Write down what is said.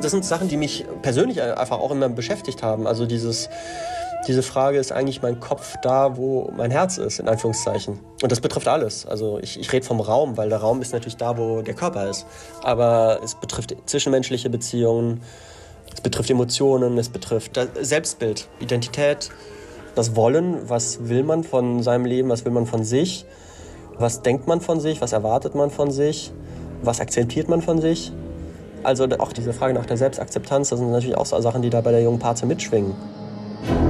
das sind Sachen, die mich persönlich einfach auch immer beschäftigt haben. Also diese Frage, ist eigentlich mein Kopf da, wo mein Herz ist, in Anführungszeichen. Und das betrifft alles. Also ich rede vom Raum, weil der Raum ist natürlich da, wo der Körper ist. Aber es betrifft zwischenmenschliche Beziehungen, es betrifft Emotionen, es betrifft das Selbstbild, Identität, das Wollen. Was will man von seinem Leben, was will man von sich? Was denkt man von sich, was erwartet man von sich? Was akzeptiert man von sich? Also auch diese Frage nach der Selbstakzeptanz, das sind natürlich auch so Sachen, die da bei der jungen Parze mitschwingen.